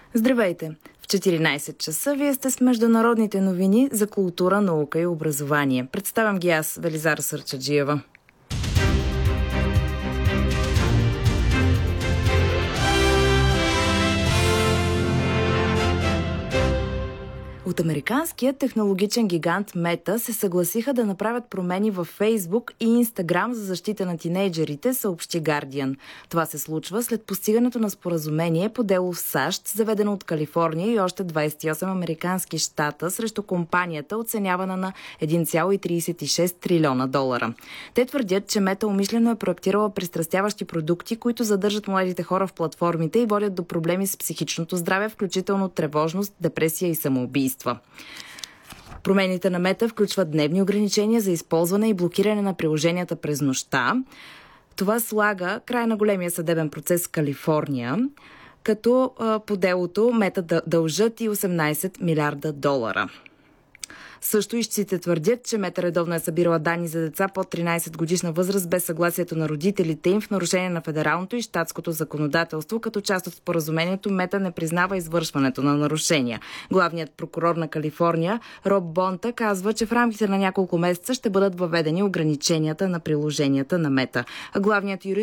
Здравейте! В 14 часа вие сте с международните новини за култура, наука и образование. Представям ги аз, Велизара Сърчаджиева. От американският технологичен гигант Мета се съгласиха да направят промени във Фейсбук и Инстаграм за защита на тинейджерите, съобщи Guardian. Това се случва след постигането на споразумение по дело в САЩ, заведено от Калифорния и още 28 американски щата срещу компанията, оценявана на 1,36 трилиона долара. Те твърдят, че Мета умишлено е проектирала пристрастяващи продукти, които задържат младите хора в платформите и водят до проблеми с психичното здраве, включително тревожност, депресия и самоубийство. Промените на Мета включват дневни ограничения за използване и блокиране на приложенията през нощта. Това слага край на големия съдебен процес в Калифорния, като по делото Мета дължат и 18 милиарда долара. Също ищците твърдят, че Мета редовно е събирала данни за деца под 13 годишна възраст без съгласието на родителите им в нарушение на федералното и щатското законодателство. Като част от споразумението Мета не признава извършването на нарушения. Главният прокурор на Калифорния Роб Бонта казва, че в рамките на няколко месеца ще бъдат въведени ограниченията на приложенията на Мета. А главният юрист